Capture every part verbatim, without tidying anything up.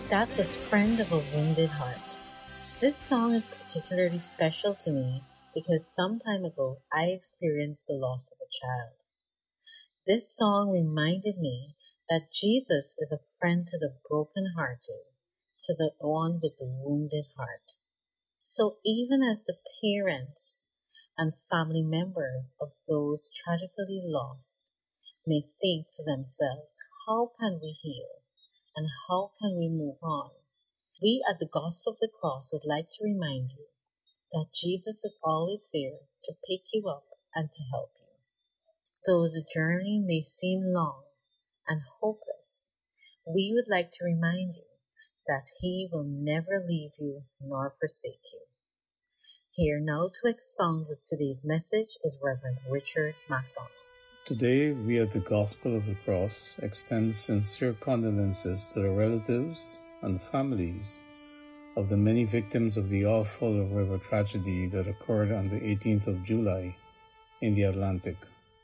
That was Friend of a Wounded Heart. This song is particularly special to me because some time ago I experienced the loss of a child. This song reminded me that Jesus is a friend to the brokenhearted, to the one with the wounded heart. So even as the parents and family members of those tragically lost may think to themselves, how can we heal and how can we move on? We at the Gospel of the Cross would like to remind you that Jesus is always there to pick you up and to help you. Though the journey may seem long and hopeless, we would like to remind you that He will never leave you nor forsake you. Here now to expound with today's message is Reverend Richard MacDonald. Today, we at the Gospel of the Cross extend sincere condolences to the relatives and families of the many victims of the All Falls River tragedy that occurred on the eighteenth of July in the Atlantic.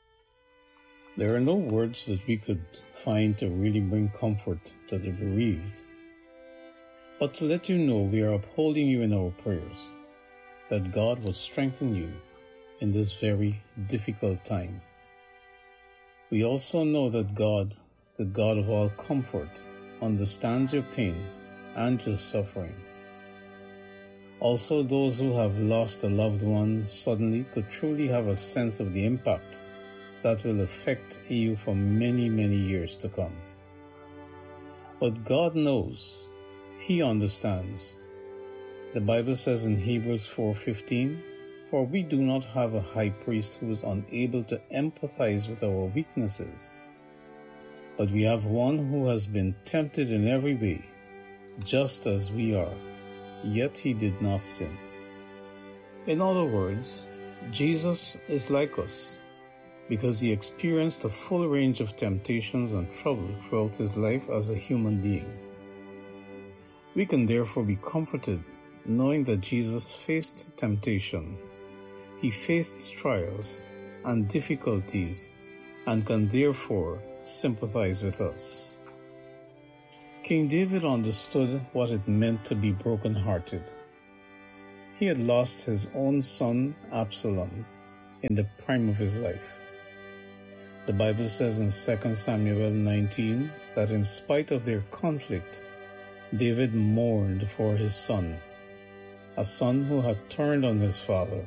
There are no words that we could find to really bring comfort to the bereaved, but to let you know we are upholding you in our prayers, that God will strengthen you in this very difficult time. We also know that God, the God of all comfort, understands your pain and your suffering. Also, those who have lost a loved one suddenly could truly have a sense of the impact that will affect you for many, many years to come. But God knows. He understands. The Bible says in Hebrews four fifteen, "For we do not have a high priest who is unable to empathize with our weaknesses, but we have one who has been tempted in every way, just as we are, yet he did not sin." In other words, Jesus is like us because he experienced a full range of temptations and trouble throughout his life as a human being. We can therefore be comforted knowing that Jesus faced temptation. He faced trials and difficulties and can therefore sympathize with us. King David understood what it meant to be brokenhearted. He had lost his own son Absalom in the prime of his life. The Bible says in Second Samuel nineteen that in spite of their conflict, David mourned for his son, a son who had turned on his father.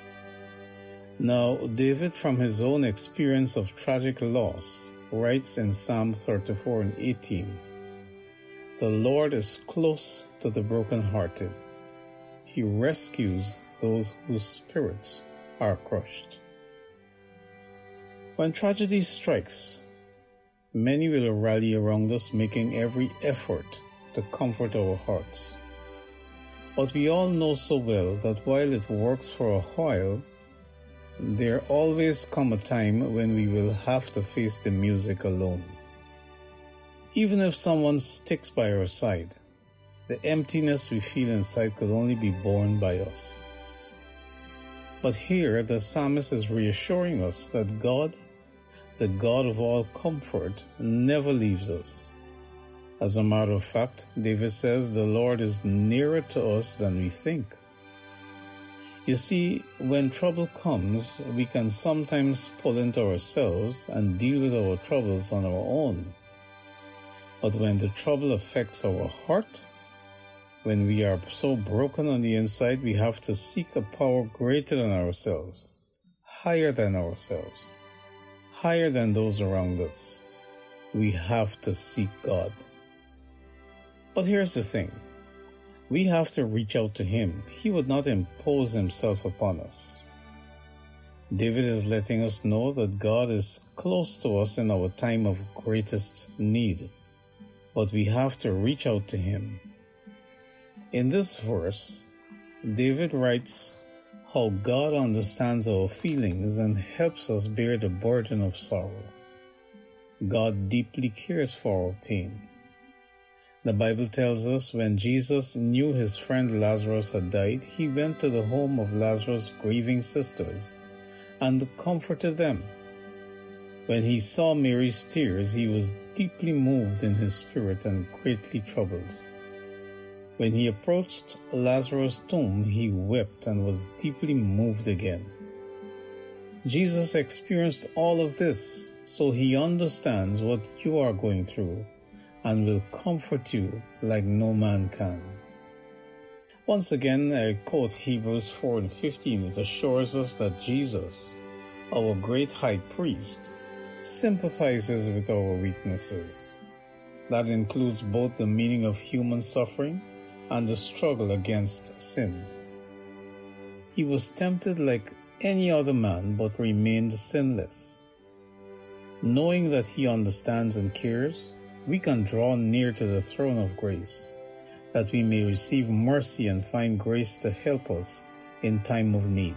Now, David, from his own experience of tragic loss, writes in Psalm thirty-four and eighteen, "The Lord is close to the brokenhearted. He rescues those whose spirits are crushed." When tragedy strikes, many will rally around us, making every effort to comfort our hearts. But we all know so well that while it works for a while, there always come a time when we will have to face the music alone. Even if someone sticks by our side, the emptiness we feel inside could only be borne by us. But here the psalmist is reassuring us that God, the God of all comfort, never leaves us. As a matter of fact, David says the Lord is nearer to us than we think. You see, when trouble comes, we can sometimes pull into ourselves and deal with our troubles on our own. But when the trouble affects our heart, when we are so broken on the inside, we have to seek a power greater than ourselves, higher than ourselves, higher than those around us. We have to seek God. But here's the thing. We have to reach out to Him. He would not impose Himself upon us. David is letting us know that God is close to us in our time of greatest need, but we have to reach out to Him. In this verse, David writes how God understands our feelings and helps us bear the burden of sorrow. God deeply cares for our pain. The Bible tells us when Jesus knew his friend Lazarus had died, he went to the home of Lazarus' grieving sisters and comforted them. When he saw Mary's tears, he was deeply moved in his spirit and greatly troubled. When he approached Lazarus' tomb, he wept and was deeply moved again. Jesus experienced all of this, so he understands what you are going through and will comfort you like no man can. Once again, I quote Hebrews four and fifteen. It assures us that Jesus, our great high priest, sympathizes with our weaknesses. That includes both the meaning of human suffering and the struggle against sin. He was tempted like any other man, but remained sinless. Knowing that he understands and cares, we can draw near to the throne of grace, that we may receive mercy and find grace to help us in time of need.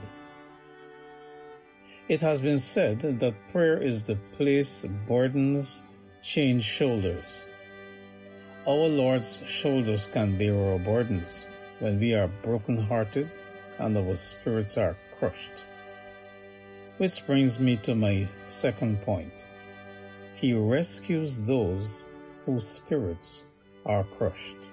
It has been said that prayer is the place burdens change shoulders. Our Lord's shoulders can bear our burdens when we are brokenhearted and our spirits are crushed. Which brings me to my second point. He rescues those whose spirits are crushed.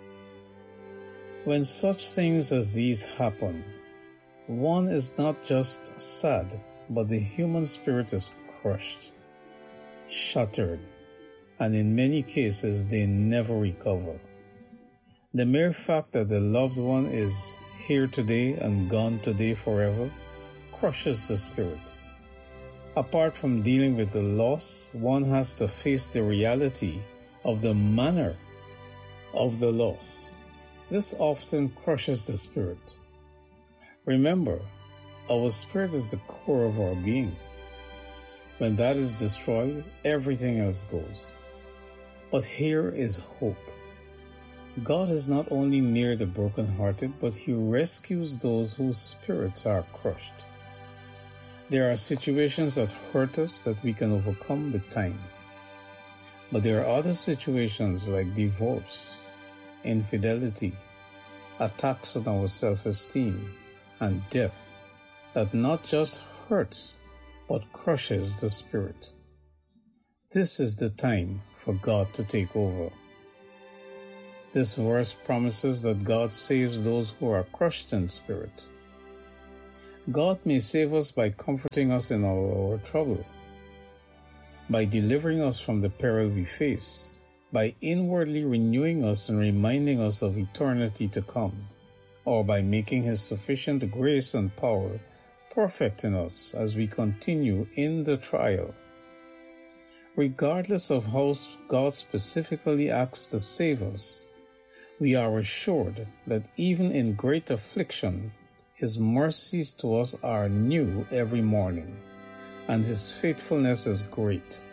When such things as these happen, one is not just sad, but the human spirit is crushed, shattered, and in many cases they never recover. The mere fact that the loved one is here today and gone today forever crushes the spirit. Apart from dealing with the loss, one has to face the reality of the manner of the loss. This often crushes the spirit. Remember, our spirit is the core of our being. When that is destroyed, everything else goes. But here is hope. God is not only near the brokenhearted, but he rescues those whose spirits are crushed. There are situations that hurt us that we can overcome with time. But there are other situations like divorce, infidelity, attacks on our self-esteem, and death that not just hurts, but crushes the spirit. This is the time for God to take over. This verse promises that God saves those who are crushed in spirit. God may save us by comforting us in our, our trouble, by delivering us from the peril we face, by inwardly renewing us and reminding us of eternity to come, or by making his sufficient grace and power perfect in us as we continue in the trial. Regardless of how God specifically acts to save us, we are assured that even in great affliction, his mercies to us are new every morning, and his faithfulness is great.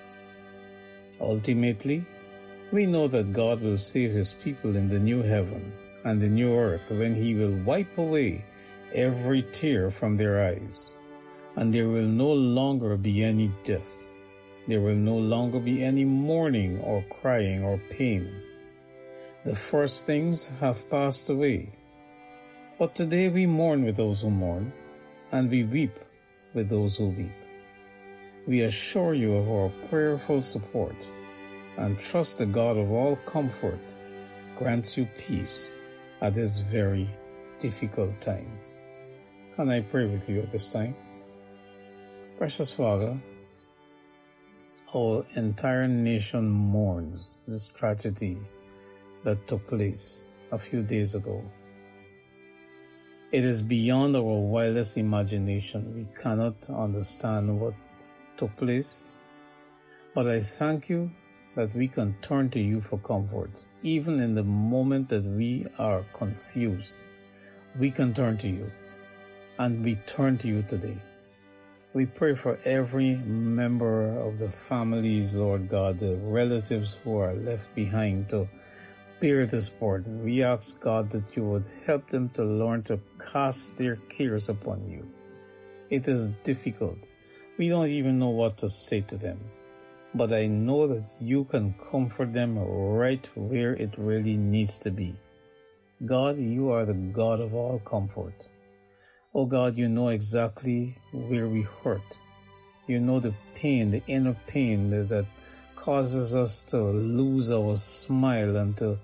Ultimately, we know that God will save his people in the new heaven and the new earth when he will wipe away every tear from their eyes, and there will no longer be any death. There will no longer be any mourning or crying or pain. The first things have passed away. But today we mourn with those who mourn, and we weep with those who weep. We assure you of our prayerful support, and trust the God of all comfort grants you peace at this very difficult time. Can I pray with you at this time? Precious Father, our entire nation mourns this tragedy that took place a few days ago. It is beyond our wildest imagination. We cannot understand what took place, but I thank you that we can turn to you for comfort. Even in the moment that we are confused, we can turn to you, and we turn to you today. We pray for every member of the families, Lord God, the relatives who are left behind to bear this burden. We ask, God, that you would help them to learn to cast their cares upon you. It is difficult. We don't even know what to say to them. But I know that you can comfort them right where it really needs to be. God, you are the God of all comfort. Oh God, you know exactly where we hurt. You know the pain, the inner pain that causes us to lose our smile and to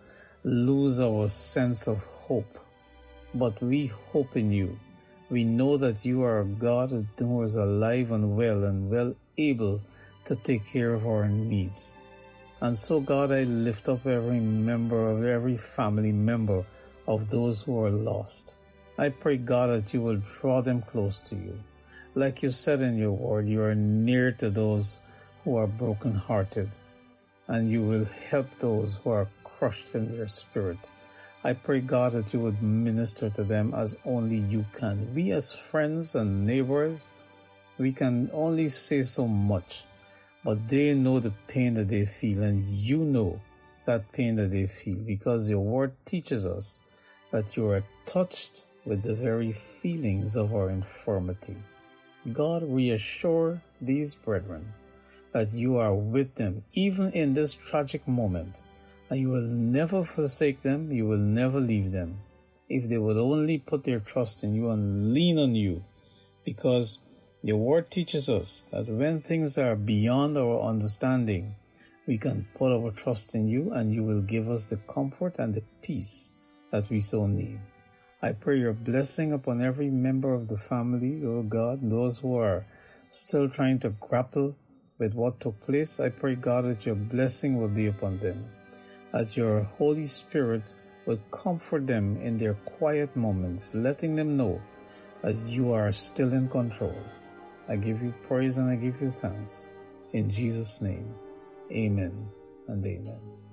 lose our sense of hope. But we hope in you. We know that you are a God who is alive and well and well able to take care of our needs. And so, God, I lift up every member of every family member of those who are lost. I pray, God, that you will draw them close to you. Like you said in your word, you are near to those who are brokenhearted, and you will help those who are crushed in their spirit. I pray, God, that you would minister to them as only you can. We as friends and neighbors, we can only say so much, but they know the pain that they feel, and you know that pain that they feel, because your word teaches us that you are touched with the very feelings of our infirmity. God, reassure these brethren that you are with them, even in this tragic moment, and you will never forsake them, you will never leave them, if they would only put their trust in you and lean on you, because your word teaches us that when things are beyond our understanding, we can put our trust in you, and you will give us the comfort and the peace that we so need. I pray your blessing upon every member of the family, oh God, those who are still trying to grapple with what took place. I pray, God, that your blessing will be upon them, that your Holy Spirit will comfort them in their quiet moments, letting them know that you are still in control. I give you praise and I give you thanks. In Jesus' name, amen and amen.